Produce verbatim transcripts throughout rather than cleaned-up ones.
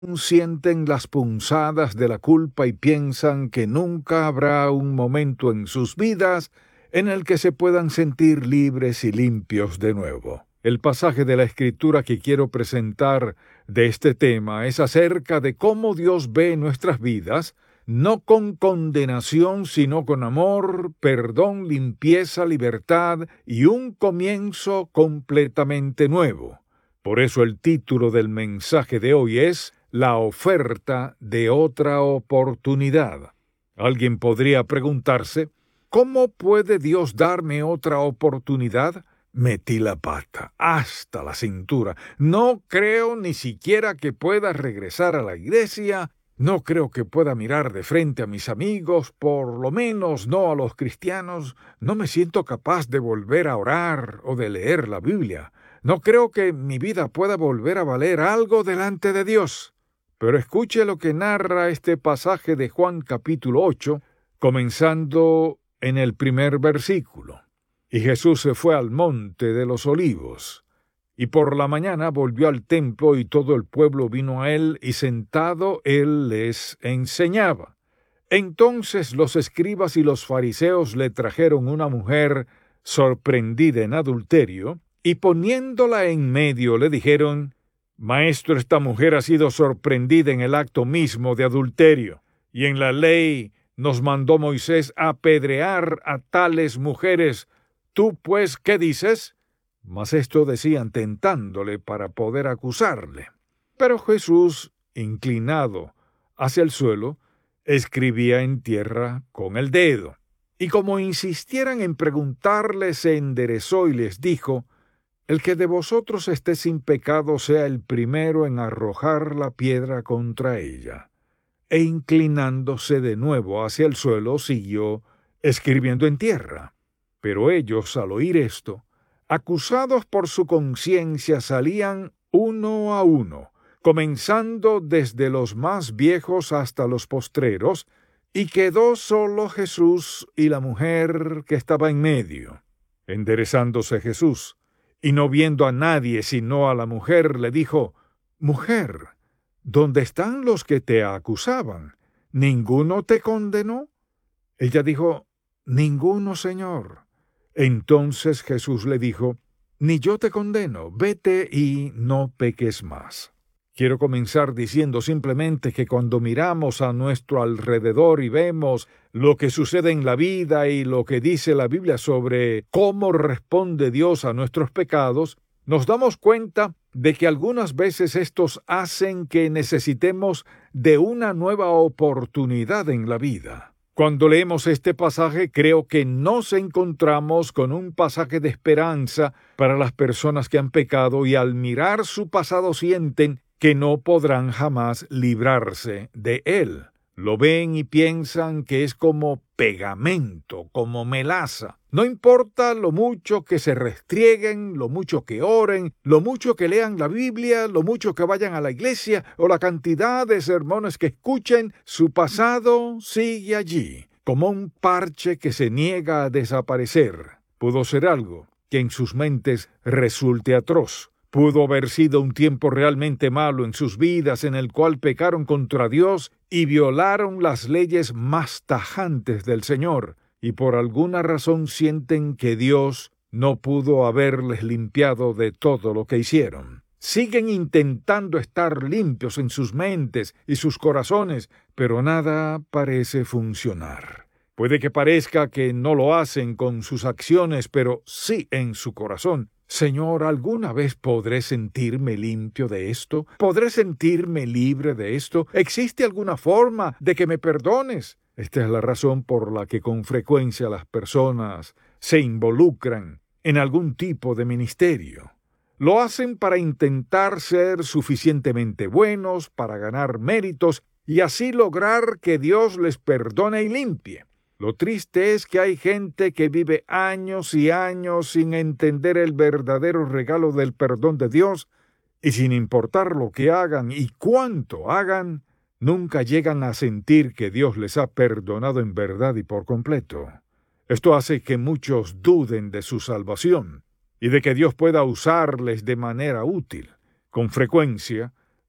sienten las punzadas de la culpa y piensan que nunca habrá un momento en sus vidas en el que se puedan sentir libres y limpios de nuevo. El pasaje de la Escritura que quiero presentar de este tema es acerca de cómo Dios ve nuestras vidas, no con condenación, sino con amor, perdón, limpieza, libertad y un comienzo completamente nuevo. Por eso el título del mensaje de hoy es La oferta de otra oportunidad. Alguien podría preguntarse, ¿cómo puede Dios darme otra oportunidad? Metí la pata hasta la cintura. No creo ni siquiera que pueda regresar a la iglesia. No creo que pueda mirar de frente a mis amigos, por lo menos no a los cristianos. No me siento capaz de volver a orar o de leer la Biblia. No creo que mi vida pueda volver a valer algo delante de Dios. Pero escuche lo que narra este pasaje de Juan capítulo ocho, comenzando en el primer versículo. Y Jesús se fue al monte de los olivos, y por la mañana volvió al templo, y todo el pueblo vino a él, y sentado él les enseñaba. Entonces los escribas y los fariseos le trajeron una mujer sorprendida en adulterio, y poniéndola en medio le dijeron, Maestro, esta mujer ha sido sorprendida en el acto mismo de adulterio, y en la ley nos mandó Moisés apedrear a tales mujeres. ¿Tú, pues, qué dices? Mas esto decían tentándole para poder acusarle. Pero Jesús, inclinado hacia el suelo, escribía en tierra con el dedo. Y como insistieran en preguntarle, se enderezó y les dijo, El que de vosotros esté sin pecado sea el primero en arrojar la piedra contra ella. E inclinándose de nuevo hacia el suelo, siguió escribiendo en tierra. Pero ellos, al oír esto, acusados por su conciencia, salían uno a uno, comenzando desde los más viejos hasta los postreros, y quedó solo Jesús y la mujer que estaba en medio. Enderezándose Jesús, y no viendo a nadie sino a la mujer, le dijo, Mujer, ¿dónde están los que te acusaban? ¿Ninguno te condenó? Ella dijo, Ninguno, Señor. Entonces Jesús le dijo, Ni yo te condeno, vete y no peques más. Quiero comenzar diciendo simplemente que cuando miramos a nuestro alrededor y vemos lo que sucede en la vida y lo que dice la Biblia sobre cómo responde Dios a nuestros pecados, nos damos cuenta de que algunas veces estos hacen que necesitemos de una nueva oportunidad en la vida. Cuando leemos este pasaje, creo que nos encontramos con un pasaje de esperanza para las personas que han pecado y al mirar su pasado sienten que no podrán jamás librarse de él. Lo ven y piensan que es como pegamento, como melaza. No importa lo mucho que se restrieguen, lo mucho que oren, lo mucho que lean la Biblia, lo mucho que vayan a la iglesia o la cantidad de sermones que escuchen, su pasado sigue allí, como un parche que se niega a desaparecer. Pudo ser algo que en sus mentes resulte atroz. Pudo haber sido un tiempo realmente malo en sus vidas en el cual pecaron contra Dios y violaron las leyes más tajantes del Señor, y por alguna razón sienten que Dios no pudo haberles limpiado de todo lo que hicieron. Siguen intentando estar limpios en sus mentes y sus corazones, pero nada parece funcionar. Puede que parezca que no lo hacen con sus acciones, pero sí en su corazón. Señor, ¿alguna vez podré sentirme limpio de esto? ¿Podré sentirme libre de esto? ¿Existe alguna forma de que me perdones? Esta es la razón por la que con frecuencia las personas se involucran en algún tipo de ministerio. Lo hacen para intentar ser suficientemente buenos, para ganar méritos y así lograr que Dios les perdone y limpie. Lo triste es que hay gente que vive años y años sin entender el verdadero regalo del perdón de Dios y sin importar lo que hagan y cuánto hagan, nunca llegan a sentir que Dios les ha perdonado en verdad y por completo. Esto hace que muchos duden de su salvación y de que Dios pueda usarles de manera útil. Con frecuencia,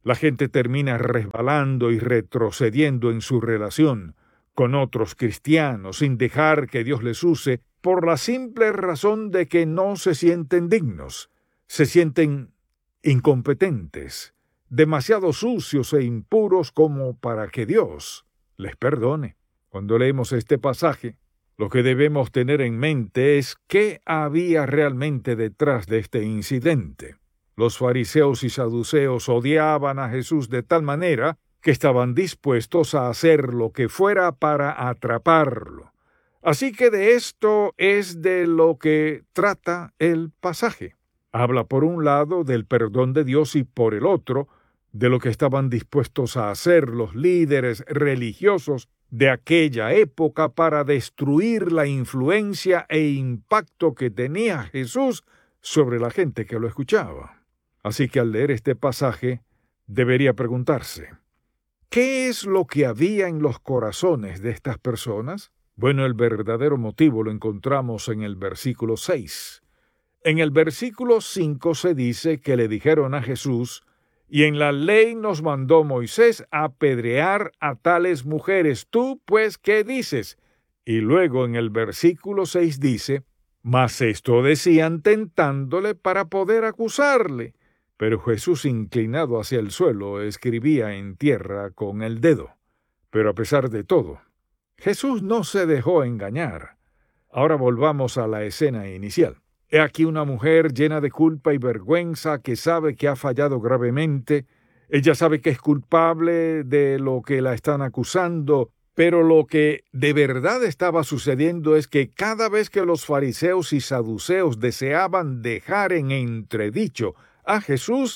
La gente termina resbalando y retrocediendo en su relación con otros cristianos sin dejar que Dios les use por la simple razón de que no se sienten dignos, se sienten incompetentes, demasiado sucios e impuros como para que Dios les perdone. Cuando leemos este pasaje, lo que debemos tener en mente es qué había realmente detrás de este incidente. Los fariseos y saduceos odiaban a Jesús de tal manera que estaban dispuestos a hacer lo que fuera para atraparlo. Así que de esto es de lo que trata el pasaje. Habla por un lado del perdón de Dios y por el otro de lo que estaban dispuestos a hacer los líderes religiosos de aquella época para destruir la influencia e impacto que tenía Jesús sobre la gente que lo escuchaba. Así que al leer este pasaje debería preguntarse, ¿qué es lo que había en los corazones de estas personas? Bueno, el verdadero motivo lo encontramos en el versículo seis. En el versículo cinco se dice que le dijeron a Jesús, y en la ley nos mandó Moisés apedrear a tales mujeres. ¿Tú, pues, qué dices? Y luego en el versículo seis dice, mas esto decían tentándole para poder acusarle. Pero Jesús, inclinado hacia el suelo, escribía en tierra con el dedo. Pero a pesar de todo, Jesús no se dejó engañar. Ahora volvamos a la escena inicial. He aquí una mujer llena de culpa y vergüenza que sabe que ha fallado gravemente. Ella sabe que es culpable de lo que la están acusando, pero lo que de verdad estaba sucediendo es que cada vez que los fariseos y saduceos deseaban dejar en entredicho a Jesús,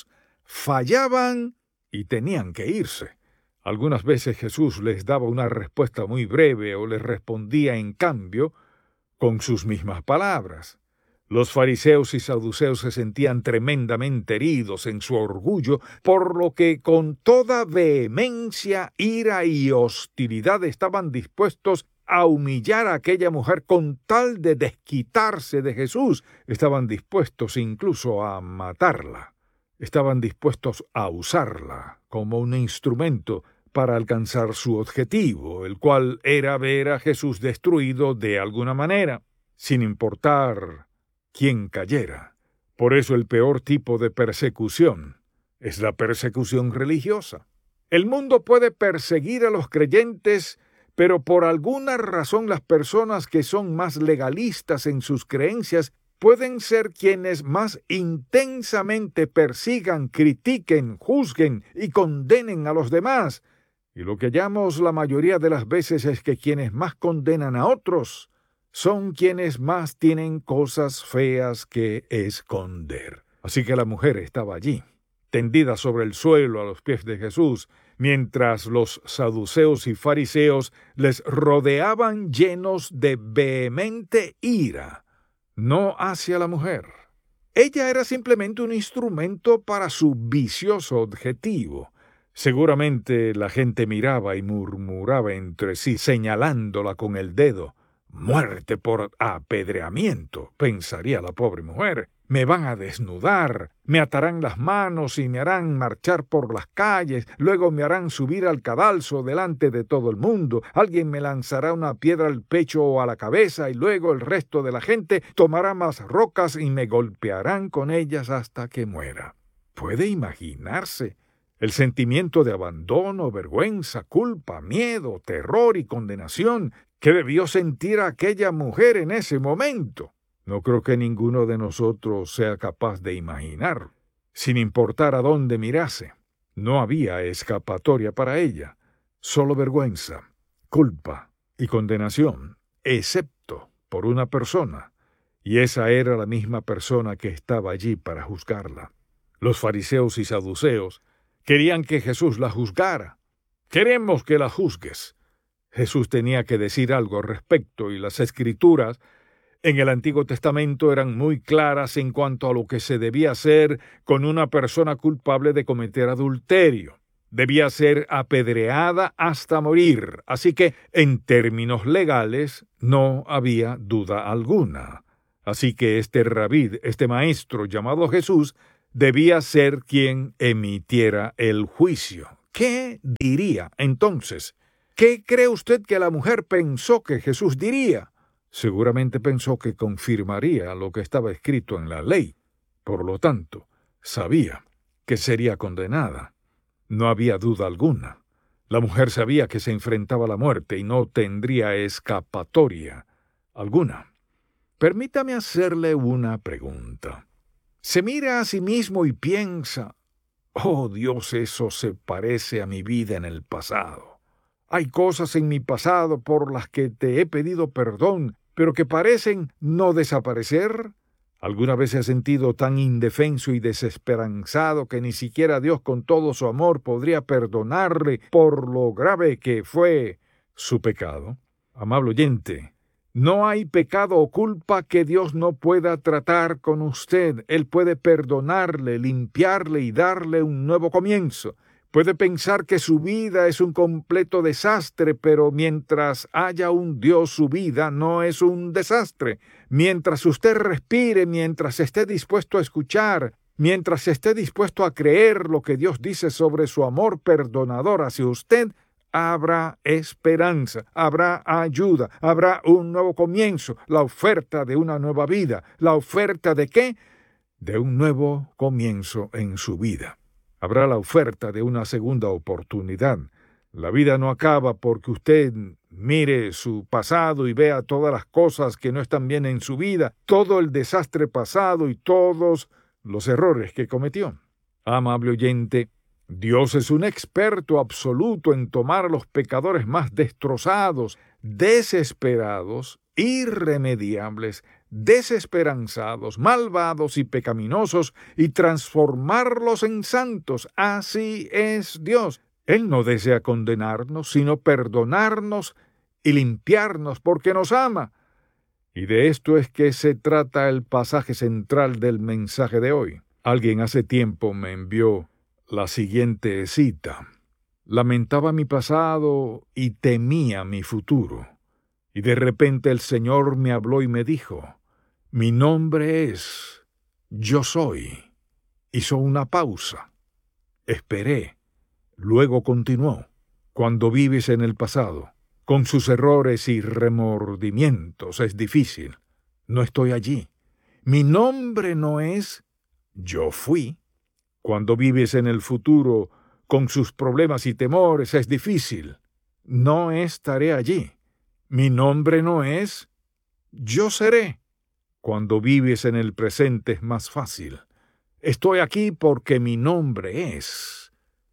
fallaban y tenían que irse. Algunas veces Jesús les daba una respuesta muy breve o les respondía en cambio con sus mismas palabras. Los fariseos y saduceos se sentían tremendamente heridos en su orgullo, por lo que con toda vehemencia, ira y hostilidad estaban dispuestos a humillar a aquella mujer con tal de desquitarse de Jesús. Estaban dispuestos incluso a matarla. Estaban dispuestos a usarla como un instrumento para alcanzar su objetivo, el cual era ver a Jesús destruido de alguna manera, sin importar quién cayera. Por eso el peor tipo de persecución es la persecución religiosa. El mundo puede perseguir a los creyentes, pero por alguna razón las personas que son más legalistas en sus creencias pueden ser quienes más intensamente persigan, critiquen, juzguen y condenen a los demás. Y lo que hallamos la mayoría de las veces es que quienes más condenan a otros son quienes más tienen cosas feas que esconder. Así que la mujer estaba allí, tendida sobre el suelo a los pies de Jesús, mientras los saduceos y fariseos les rodeaban llenos de vehemente ira, no hacia la mujer. Ella era simplemente un instrumento para su vicioso objetivo. Seguramente la gente miraba y murmuraba entre sí, señalándola con el dedo. «Muerte por apedreamiento», pensaría la pobre mujer. «Me van a desnudar, me atarán las manos y me harán marchar por las calles, luego me harán subir al cadalso delante de todo el mundo, alguien me lanzará una piedra al pecho o a la cabeza y luego el resto de la gente tomará más rocas y me golpearán con ellas hasta que muera». ¿Puede imaginarse el sentimiento de abandono, vergüenza, culpa, miedo, terror y condenación que debió sentir aquella mujer en ese momento? No creo que ninguno de nosotros sea capaz de imaginar. Sin importar a dónde mirase, no había escapatoria para ella, solo vergüenza, culpa y condenación, excepto por una persona, y esa era la misma persona que estaba allí para juzgarla. Los fariseos y saduceos querían que Jesús la juzgara. «Queremos que la juzgues». Jesús tenía que decir algo al respecto, y las Escrituras en el Antiguo Testamento eran muy claras en cuanto a lo que se debía hacer con una persona culpable de cometer adulterio. Debía ser apedreada hasta morir, así que, en términos legales, no había duda alguna. Así que este rabí, este maestro llamado Jesús, debía ser quien emitiera el juicio. ¿Qué diría entonces? ¿Qué cree usted que la mujer pensó que Jesús diría? Seguramente pensó que confirmaría lo que estaba escrito en la ley. Por lo tanto, sabía que sería condenada. No había duda alguna. La mujer sabía que se enfrentaba a la muerte y no tendría escapatoria alguna. Permítame hacerle una pregunta. Se mira a sí mismo y piensa, «Oh Dios, eso se parece a mi vida en el pasado. Hay cosas en mi pasado por las que te he pedido perdón, pero que parecen no desaparecer». ¿Alguna vez se ha sentido tan indefenso y desesperanzado que ni siquiera Dios con todo su amor podría perdonarle por lo grave que fue su pecado? Amable oyente, no hay pecado o culpa que Dios no pueda tratar con usted. Él puede perdonarle, limpiarle y darle un nuevo comienzo. Puede pensar que su vida es un completo desastre, pero mientras haya un Dios, su vida no es un desastre. Mientras usted respire, mientras esté dispuesto a escuchar, mientras esté dispuesto a creer lo que Dios dice sobre su amor perdonador hacia usted, habrá esperanza, habrá ayuda, habrá un nuevo comienzo, la oferta de una nueva vida. ¿La oferta de qué? De un nuevo comienzo en su vida. Habrá la oferta de una segunda oportunidad. La vida no acaba porque usted mire su pasado y vea todas las cosas que no están bien en su vida, todo el desastre pasado y todos los errores que cometió. Amable oyente, Dios es un experto absoluto en tomar a los pecadores más destrozados, desesperados, irremediables, desesperanzados, malvados y pecaminosos, y transformarlos en santos. Así es Dios. Él no desea condenarnos, sino perdonarnos y limpiarnos porque nos ama. Y de esto es que se trata el pasaje central del mensaje de hoy. Alguien hace tiempo me envió la siguiente cita. Lamentaba mi pasado y temía mi futuro. Y de repente el Señor me habló y me dijo, mi nombre es Yo Soy. Hizo una pausa. Esperé. Luego continuó. Cuando vives en el pasado, con sus errores y remordimientos, es difícil. No estoy allí. Mi nombre no es Yo Fui. Cuando vives en el futuro, con sus problemas y temores, es difícil. No estaré allí. Mi nombre no es Yo Seré. Cuando vives en el presente es más fácil. Estoy aquí porque mi nombre es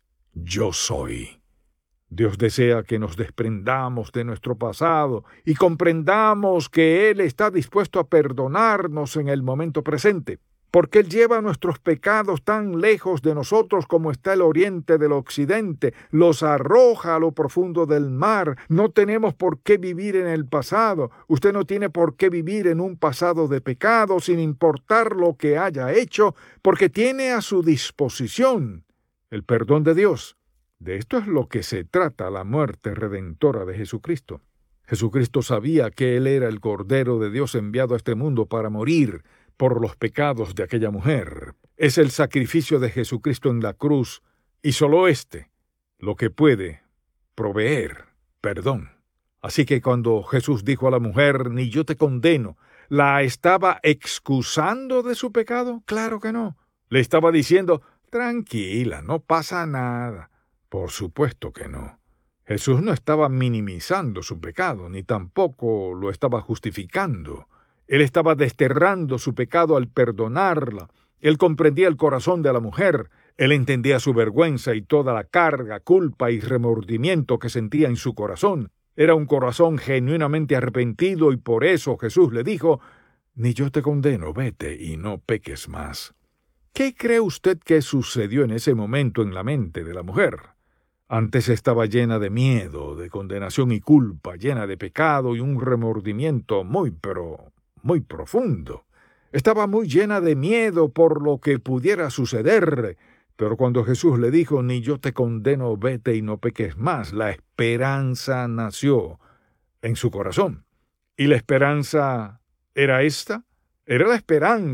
Yo Soy. Dios desea que nos desprendamos de nuestro pasado y comprendamos que Él está dispuesto a perdonarnos en el momento presente, porque Él lleva nuestros pecados tan lejos de nosotros como está el oriente del occidente, los arroja a lo profundo del mar. No tenemos por qué vivir en el pasado. Usted no tiene por qué vivir en un pasado de pecado, sin importar lo que haya hecho, porque tiene a su disposición el perdón de Dios. De esto es lo que se trata la muerte redentora de Jesucristo. Jesucristo sabía que Él era el Cordero de Dios enviado a este mundo para morir por los pecados de aquella mujer. Es el sacrificio de Jesucristo en la cruz, y solo éste lo que puede proveer perdón. Así que cuando Jesús dijo a la mujer, ni yo te condeno, ¿la estaba excusando de su pecado? Claro que no. Le estaba diciendo, tranquila, no pasa nada. Por supuesto que no. Jesús no estaba minimizando su pecado, ni tampoco lo estaba justificando. Él estaba desterrando su pecado al perdonarla. Él comprendía el corazón de la mujer. Él entendía su vergüenza y toda la carga, culpa y remordimiento que sentía en su corazón. Era un corazón genuinamente arrepentido y por eso Jesús le dijo, «Ni yo te condeno, vete y no peques más». ¿Qué cree usted que sucedió en ese momento en la mente de la mujer? Antes estaba llena de miedo, de condenación y culpa, llena de pecado y un remordimiento muy, pero muy profundo. Estaba muy llena de miedo por lo que pudiera suceder, pero cuando Jesús le dijo, «Ni yo te condeno, vete y no peques más», la esperanza nació en su corazón. ¿Y la esperanza era esta? Era la esperanza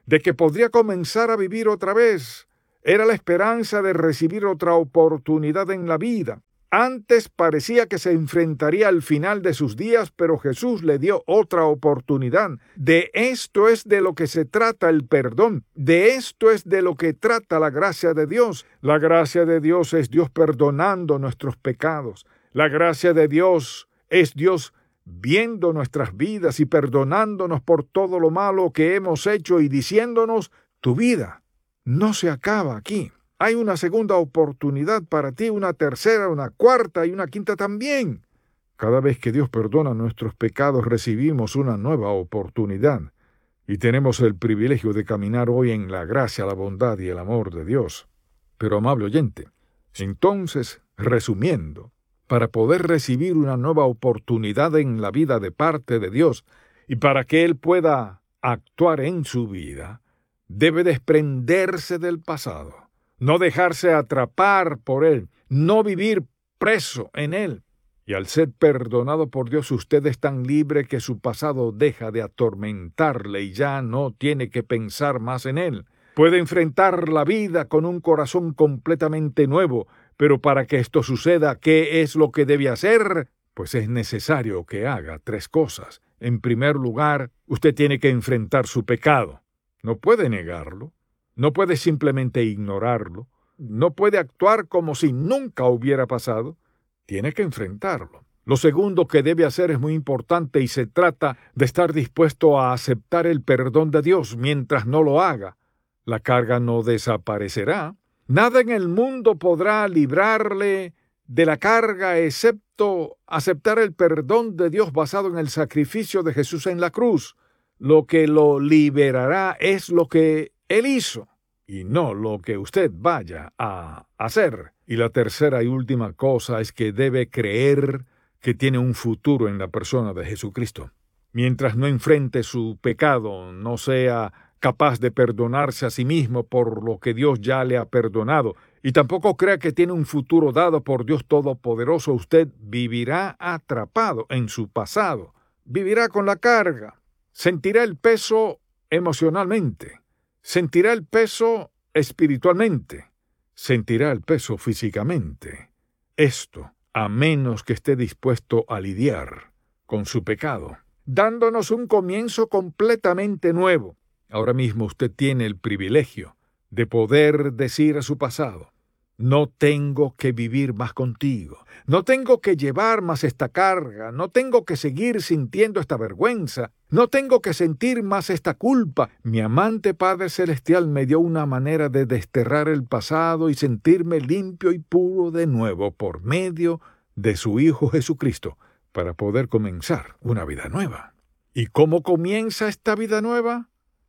de que podría comenzar a vivir otra vez. Era la esperanza de recibir otra oportunidad en la vida. Antes parecía que se enfrentaría al final de sus días, pero Jesús le dio otra oportunidad. De esto es de lo que se trata el perdón. De esto es de lo que trata la gracia de Dios. La gracia de Dios es Dios perdonando nuestros pecados. La gracia de Dios es Dios viendo nuestras vidas y perdonándonos por todo lo malo que hemos hecho y diciéndonos: tu vida no se acaba aquí. Hay una segunda oportunidad para ti, una tercera, una cuarta y una quinta también. Cada vez que Dios perdona nuestros pecados, recibimos una nueva oportunidad y tenemos el privilegio de caminar hoy en la gracia, la bondad y el amor de Dios. Pero, amable oyente, entonces, resumiendo, para poder recibir una nueva oportunidad en la vida de parte de Dios y para que Él pueda actuar en su vida, debe desprenderse del pasado. No dejarse atrapar por él, no vivir preso en él. Y al ser perdonado por Dios, usted es tan libre que su pasado deja de atormentarle y ya no tiene que pensar más en él. Puede enfrentar la vida con un corazón completamente nuevo, pero para que esto suceda, ¿qué es lo que debe hacer? Pues es necesario que haga tres cosas. En primer lugar, usted tiene que enfrentar su pecado. No puede negarlo. No puede simplemente ignorarlo, no puede actuar como si nunca hubiera pasado, tiene que enfrentarlo. Lo segundo que debe hacer es muy importante y se trata de estar dispuesto a aceptar el perdón de Dios. Mientras no lo haga, la carga no desaparecerá. Nada en el mundo podrá librarle de la carga excepto aceptar el perdón de Dios basado en el sacrificio de Jesús en la cruz. Lo que lo liberará es lo que Él hizo, y no lo que usted vaya a hacer. Y la tercera y última cosa es que debe creer que tiene un futuro en la persona de Jesucristo. Mientras no enfrente su pecado, no sea capaz de perdonarse a sí mismo por lo que Dios ya le ha perdonado, y tampoco crea que tiene un futuro dado por Dios Todopoderoso, usted vivirá atrapado en su pasado, vivirá con la carga, sentirá el peso emocionalmente, sentirá el peso espiritualmente, sentirá el peso físicamente. Esto, a menos que esté dispuesto a lidiar con su pecado, dándonos un comienzo completamente nuevo. Ahora mismo usted tiene el privilegio de poder decir a su pasado: no tengo que vivir más contigo, no tengo que llevar más esta carga, no tengo que seguir sintiendo esta vergüenza, no tengo que sentir más esta culpa. Mi amante Padre Celestial me dio una manera de desterrar el pasado y sentirme limpio y puro de nuevo por medio de su Hijo Jesucristo, para poder comenzar una vida nueva. ¿Y cómo comienza esta vida nueva?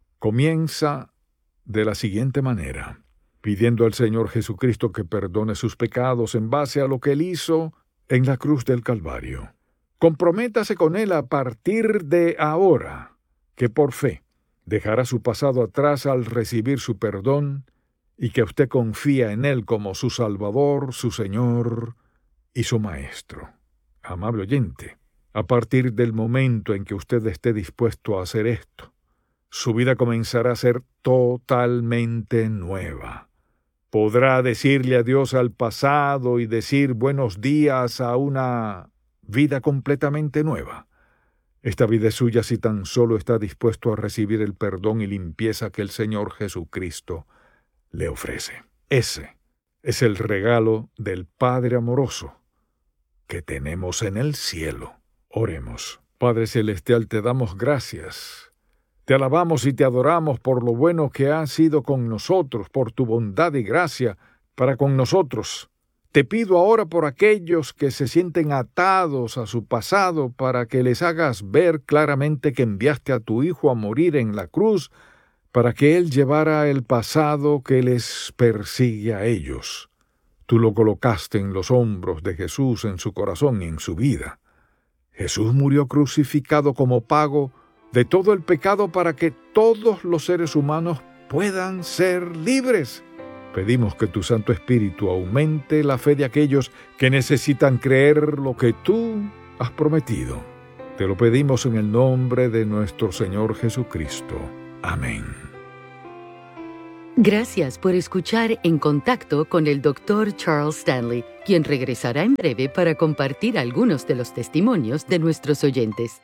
Comienza de la siguiente manera: pidiendo al Señor Jesucristo que perdone sus pecados en base a lo que Él hizo en la cruz del Calvario. Comprométase con Él a partir de ahora, que por fe dejará su pasado atrás al recibir su perdón y que usted confía en Él como su Salvador, su Señor y su Maestro. Amable oyente, a partir del momento en que usted esté dispuesto a hacer esto, su vida comenzará a ser totalmente nueva. Podrá decirle adiós al pasado y decir buenos días a una vida completamente nueva. Esta vida es suya si tan solo está dispuesto a recibir el perdón y limpieza que el Señor Jesucristo le ofrece. Ese es el regalo del Padre amoroso que tenemos en el cielo. Oremos. Padre Celestial, te damos gracias. Te alabamos y te adoramos por lo bueno que has sido con nosotros, por tu bondad y gracia para con nosotros. Te pido ahora por aquellos que se sienten atados a su pasado, para que les hagas ver claramente que enviaste a tu Hijo a morir en la cruz, para que Él llevara el pasado que les persigue a ellos. Tú lo colocaste en los hombros de Jesús, en su corazón y en su vida. Jesús murió crucificado como pago de todo el pecado para que todos los seres humanos puedan ser libres. Pedimos que tu Santo Espíritu aumente la fe de aquellos que necesitan creer lo que tú has prometido. Te lo pedimos en el nombre de nuestro Señor Jesucristo. Amén. Gracias por escuchar En Contacto con el doctor Charles Stanley, quien regresará en breve para compartir algunos de los testimonios de nuestros oyentes.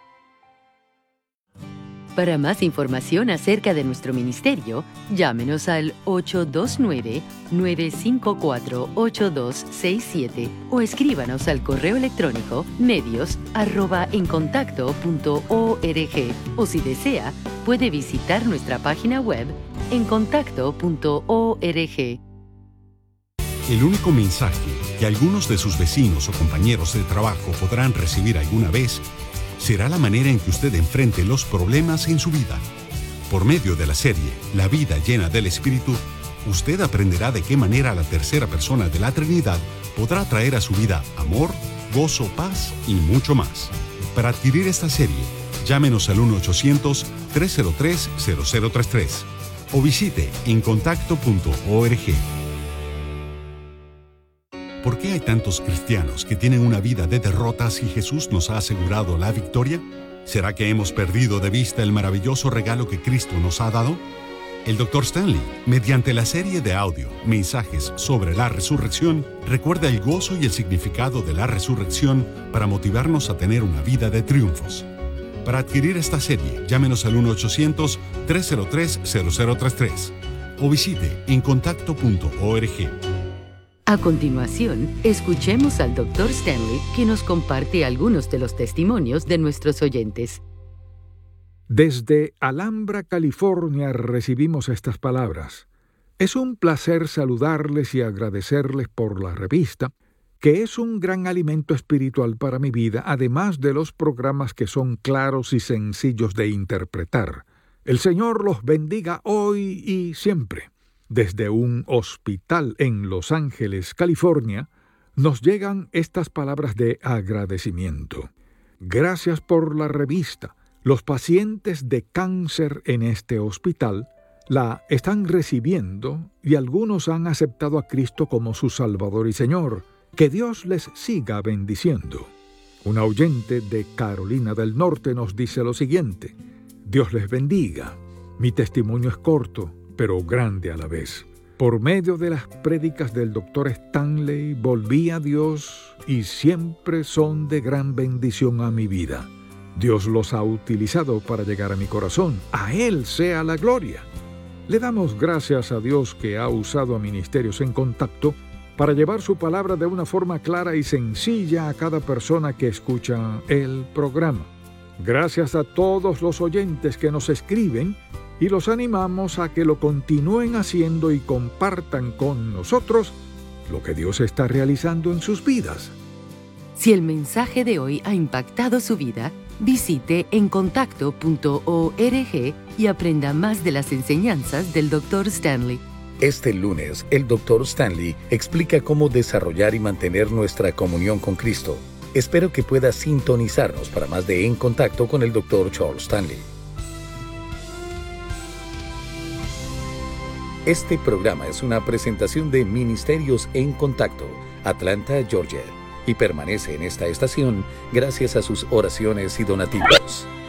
Para más información acerca de nuestro ministerio, llámenos al ocho dos nueve, nueve cinco cuatro, ocho dos seis siete o escríbanos al correo electrónico medios arroba encontacto punto org, o si desea, puede visitar nuestra página web encontacto punto org. El único mensaje que algunos de sus vecinos o compañeros de trabajo podrán recibir alguna vez será la manera en que usted enfrente los problemas en su vida. Por medio de la serie La vida llena del Espíritu, usted aprenderá de qué manera la tercera persona de la Trinidad podrá traer a su vida amor, gozo, paz y mucho más. Para adquirir esta serie, llámenos al uno ochocientos, tres cero tres, cero cero tres tres o visite encontacto punto org. ¿Por qué hay tantos cristianos que tienen una vida de derrotas y Jesús nos ha asegurado la victoria? ¿Será que hemos perdido de vista el maravilloso regalo que Cristo nos ha dado? El doctor Stanley, mediante la serie de audio Mensajes sobre la Resurrección, recuerda el gozo y el significado de la resurrección para motivarnos a tener una vida de triunfos. Para adquirir esta serie, llámenos al uno ochocientos, tres cero tres, cero cero tres tres o visite encontacto punto org. A continuación, escuchemos al doctor Stanley, que nos comparte algunos de los testimonios de nuestros oyentes. Desde Alhambra, California, recibimos estas palabras. Es un placer saludarles y agradecerles por la revista, que es un gran alimento espiritual para mi vida, además de los programas que son claros y sencillos de interpretar. El Señor los bendiga hoy y siempre. Desde un hospital en Los Ángeles, California, nos llegan estas palabras de agradecimiento. Gracias por la revista. Los pacientes de cáncer en este hospital la están recibiendo y algunos han aceptado a Cristo como su Salvador y Señor. Que Dios les siga bendiciendo. Un oyente de Carolina del Norte nos dice lo siguiente: Dios les bendiga. Mi testimonio es corto, pero grande a la vez. Por medio de las prédicas del doctor Stanley, volví a Dios y siempre son de gran bendición a mi vida. Dios los ha utilizado para llegar a mi corazón. A Él sea la gloria. Le damos gracias a Dios que ha usado a Ministerios en Contacto para llevar su palabra de una forma clara y sencilla a cada persona que escucha el programa. Gracias a todos los oyentes que nos escriben y los animamos a que lo continúen haciendo y compartan con nosotros lo que Dios está realizando en sus vidas. Si el mensaje de hoy ha impactado su vida, visite encontacto punto org y aprenda más de las enseñanzas del doctor Stanley. Este lunes, el doctor Stanley explica cómo desarrollar y mantener nuestra comunión con Cristo. Espero que pueda sintonizarnos para más de En Contacto con el doctor Charles Stanley. Este programa es una presentación de Ministerios en Contacto, Atlanta, Georgia, y permanece en esta estación gracias a sus oraciones y donativos.